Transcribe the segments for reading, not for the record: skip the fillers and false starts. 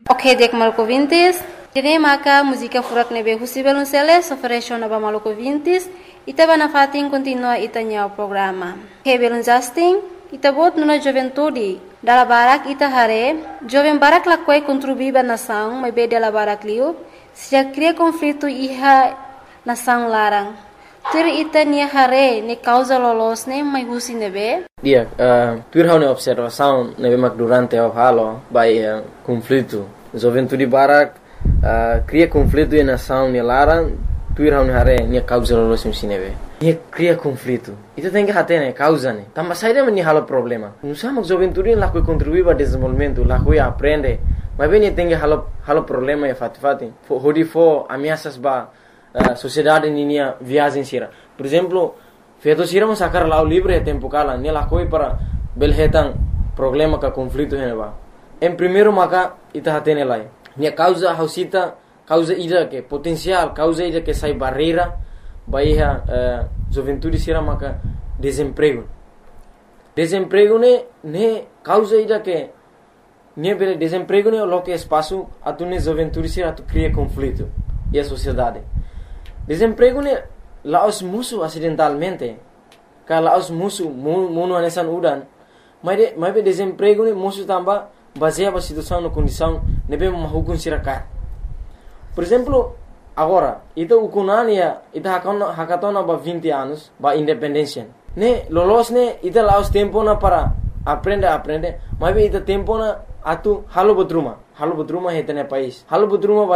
Ok, dek maluco vintis. Tine maka música furak nebe husibel unseles ofereció naba maluco vintis. Ita bana fatin continua itanya o programa. Hebel Justin, ita bot nuna juventude. Dala barak ita hare, jovem barak lakwai contribuiba nação, mas be dala barak liu. Se já cria conflito iha nação larang. Tur ita nia hare ne causa lolos ne mai husi nebe. Dia, tur hau ne observação nebe mak durante o halo by conflito. Juventude barak cria conflito e nação ne larang. Tur hau ne hare nia causa lolos msi nebe. Nia cria conflito. Ita tem que hate ne causa ne. Tamba saída me nia halo problema. Nusa mak juventude lakoi contribuir para desenvolvimento, lakoi aprende. Mas bem tem que halo problema e fati. Hodi fo ameaças ba sociedade ninia viagem sira. Por exemplo, feito sira mas sacar lá o livre tempo kala, ne lakoi para belhetan problema ka conflito heneba. Em primeiro maka ita hatene lai. Nia causa hausita, causa ida que potencial, causa ida que sai barreira, baiha juventude sira maka desemprego. Desemprego ne causa ida que ne bele desemprego ne lo que espaço atune juventude sira tu cria conflito e a sociedade. Desemprego ne laos musuh acidentalmente. Ka laos musuh munu anesan udan. Mas be desemprego ne musuh tamba baseia a situação na condição nebe mahukun siraka. Por exemplo, agora, ita ukunania ita hakatona ba 20 anos ba independência. Ne lolos ne ita laos tempo na para aprende, mas be ita tempo na atu halo bodruma hetene país. Halo bodruma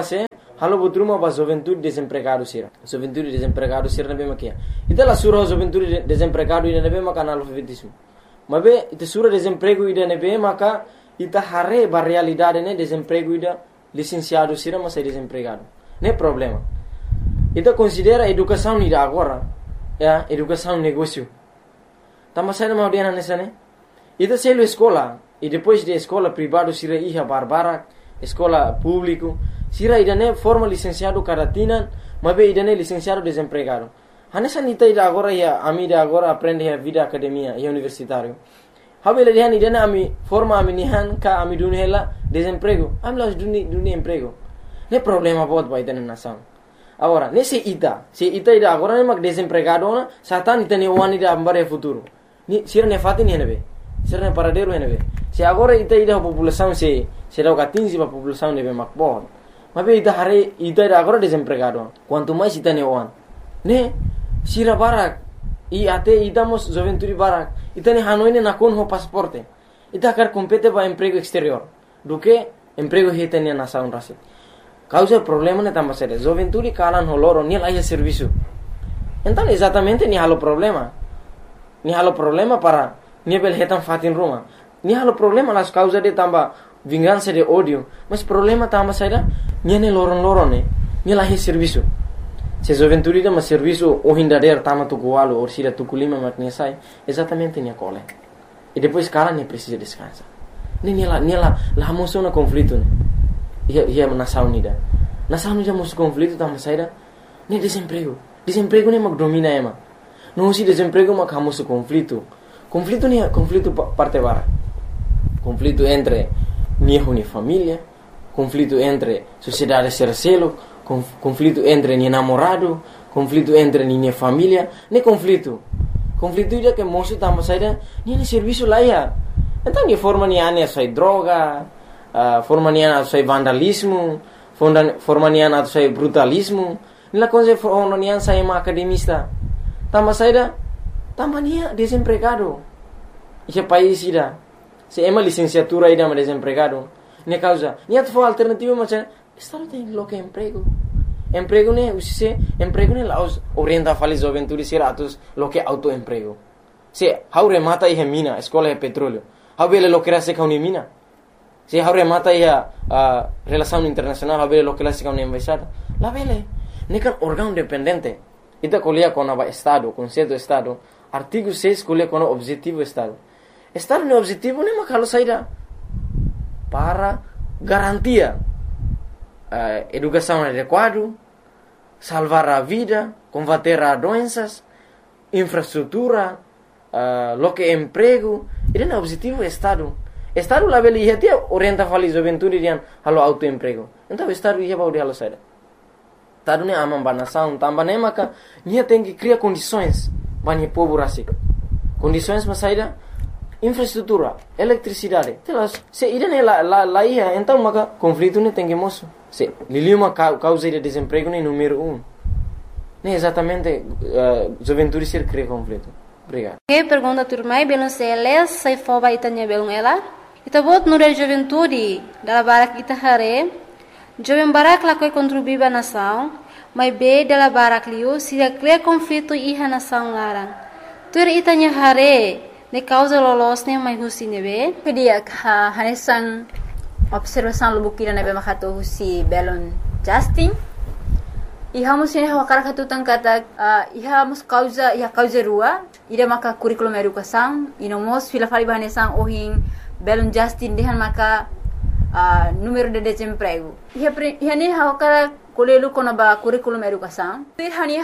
ba juventude desempregado sira. Juventude desempregado sira nebe makia. Ita la sura juventude desempregado ida nebe maka analfabetismo. Mas be ita sura desemprego ida nebe maka ita hare ba realidade ne desemprego ida licenciado sira mas é desempregado. Ne problema. Ita considera educação ida agora, educação negócio. Tama sai na audiana nessa ne. Ita selo escola e depois de escola privado sira iha barbara, escola público, sira ida ne forma licenciado karatina, mas be ida ne licenciado desempregado. Hanessa nita ida agora ia amida agora aprende a vida academia e universitário. Habele dihan ida ne ami forma ami nihan ka ami dunhela desemprego. Am las duni emprego. Ne problema bot ba ida ne nação. Agora, se ita ida agora ne mak desempregado na, satan ita ne wani ida ambare futuro. Ni sira ne fatin ne be. Sira ne paradero ne be. Se agora ita ida população se dá o 15 para população ne be mak bot. Mas be ita hare ita ida agora desempregado. Quanto mais ita ne wan. Ne sira barak e até idamos juventude barak. Ita ne hanoi ne nakon ho pasaporte. Ita quer compete para emprego exterior. Do que emprego hita ne nação rasi. Causa problema ne tamba sério. Juventude kalan ho loro ni lá serviço. Então exatamente ni halo problema. Ni halo problema para ni bel hetan fatin Roma. Ni halo problema las causa de tamba vingança de ódio. Mas problema tamba sério ni ne loron ne. Ni lá serviço. Se juventude da mas serviço o hindader tama tukualo ou sira tukulima maknya sai exatamente ni cole. E depois kalan ni precisa descansar. Ni lá moção na conflito ne. Ia nação unida. Nação unida moço conflito tama saída nem desemprego. Desemprego nem mag domina ema. Não se desemprego mag hamoso conflito. Conflito parte bara. Conflito entre minha família, conflito entre sociedade sercelo, conflito entre minha namorado, conflito entre minha família, nem conflito. Conflito ida que moço tama saída nem serviço lá ia. Então ni forma ni ane sai droga, forma ni ane sai vandalismo, forma ni ane sai brutalismo. Nila coisa forma ni ane sai academista. Tama saída, tama nia desempregado. Esse país ida, se ema licenciatura ida mas desempregado. Ne causa, nia tu alternativa mas estado tem lo que emprego. Emprego ne usise, emprego ne laos orienta fali juventude siratus lo que autoemprego. Se haure mata ihe mina, escola de petróleo. Habele lo que era se mina. Se haure mata ihe relação internacional, habele lo que era se embaixada. La vele, nekan órgão dependente. Ita colia com o Estado, conceito do Estado. Artigo 6 colia com o objetivo do Estado. Estado no objetivo nem makalo saída para garantia educação adequada, salvar a vida, combater as doenças, infraestrutura, lo que emprego. Ele é o objetivo do Estado. Estado lá beli ia tia orienta fali juventude dian halo autoemprego. Então estado ia baudi halo saída. Estado ne amam banação, tambah ne maka nia tem que criar condições bani povo rasik. Condições mas saída infraestrutura, eletricidade. Telas, se irene lá ia, então maka conflito ne tem que moço. Se lili uma causa de desemprego ne número 1. Ne exatamente juventude ser cria conflito. Obrigado. Que pergunta turmai belum seles sai foba itanya belum ela. Ita bot nure juventude dala barak ita hare. Jovem barak la koi contribuir ba nação, mas be dala barak liu se cria conflito iha nação larang. Tur itanya hare ne causa lolos ne mai husi nebe. Kedia hanesan observação lubukira nebe makato husi belon Justin. Iha musin hawakara katutang kata iha mus causa rua ida maka curriculum educação inomos fila fali bahanesan ohin belon Justin dehan maka número de desemprego. Iha ne hawakara kolelu kona ba curriculum educação. Iha ni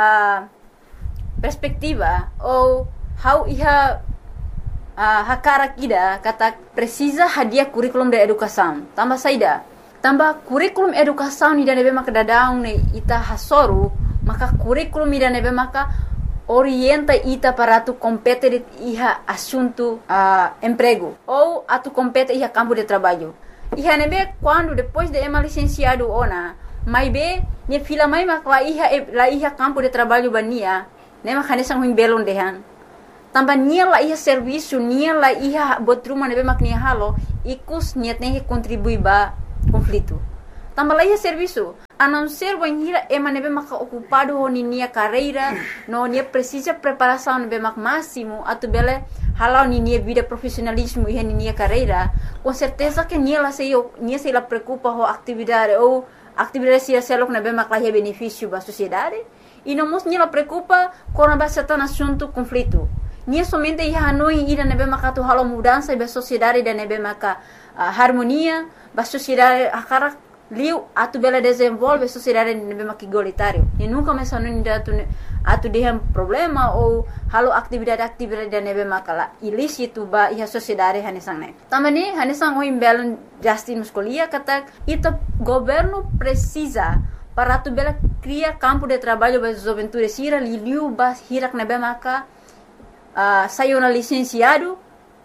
perspectiva ou how iha hakara kida kata precisa hadia curriculum de educação. Tambah saida. Tambah kurikulum educação ni nebe maka dadaung ne ita hasoru maka kurikulum ni nebe maka orienta ita para tu compete iha assunto emprego ou atu compete iha campo de trabalho. Iha nebe quando depois de ema licenciado ona mai be ne fila mai maka la iha campo de trabalho bania ne maka nesang huim belon dehan. Tambah nia la iha serviço nia la iha botruma nebe mak nia halo ikus nia tem que contribuir ba conflito. Tambah lagi serviço. A não ser banhira ema nebe maka ocupado ho nia carreira, no nia precisa preparação nebe mak máximo, atu bele halau nia vida profissionalismo e nia carreira, com certeza que nia se la preocupa ho atividade ou atividade se selok nebe mak la benefício ba sociedade, e não mos nia la preocupa com a base tan assunto conflito. Nia somente ia hanoi ida nebe maka tu halau mudança ba sociedade da nebe maka harmonia ba sociedade akara liu atu bela desenvolve sociedade nebe mak igualitário e nunca mais hanoi atu dehan problema ou halau atividade da nebe maka ilícito ba iha sociedade hanesang ne. Tamani hanesang oi belon Justin Muscolia kata ita governo precisa para atu bela cria campo de trabalho ba juventude sira liu ba hirak nebe maka sayona licenciada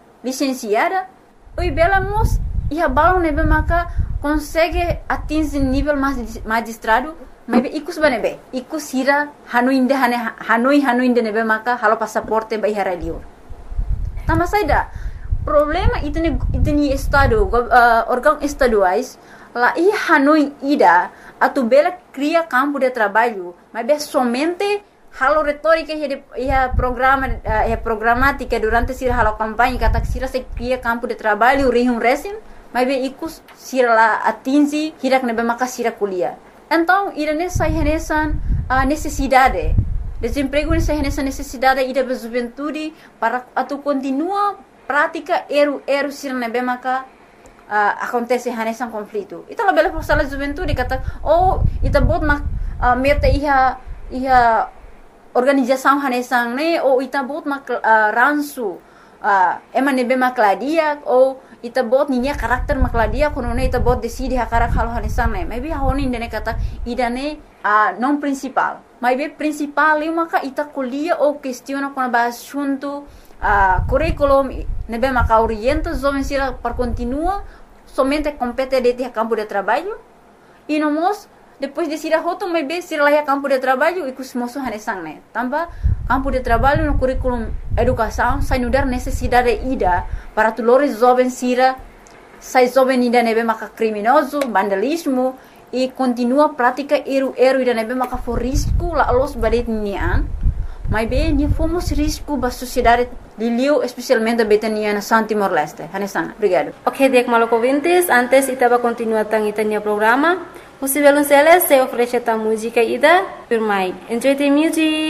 oi bela mos iha balon nebe maka consegue atingir nível magistrado mas ikus banebe ikus hira hanoi inde nebe maka halo passaporte ba iha radio tambah saida problema itni estado órgão estaduais la iha hanoi ida atu bela cria campo de trabalho mas somente halo retórica ia programática durante sira halo campanha kata sira se cria campo de trabalho rihum resim mas ikus sira la atingi hirak nebe maka sira kuliah. Então irane sai hanesan necessidade desemprego sai hanesan necessidade ida ba juventude para atu continua prática eru sira nebe maka acontece hanesan conflito. Ita la bela forsala juventude kata ita bot mak meta iha organização hanesang ne ou ita bot mak ransu ema nebe makladia ou ita bot ninya karakter makladia kono ne ita bot decide hakarak halo hanesang ne maybe honi ndene kata idane non principal maybe principal maka ita kuliah ou questiona kono ba assunto curriculum nebe maka orienta jovem sira para continua somente compete de campo de trabalho e nomos depois de sira hoto mai be sira lá campo de trabalho e kusmoso hanesang ne tambah campo de trabalho no curriculum educação sai nudar necessidade ida para tulores jovem sira sai jovem ida nebe maka criminoso vandalismo e continua prática eru ida nebe maka for risco la los badet nian mai be ni fomos risco ba sociedade liliu especialmente betania na Timor Leste hanesang obrigado. Ok, dek maloko vintes antes itaba continua tang itania programa. Musivelun Celes se oferece ta música ida por mai. Enjoy the music.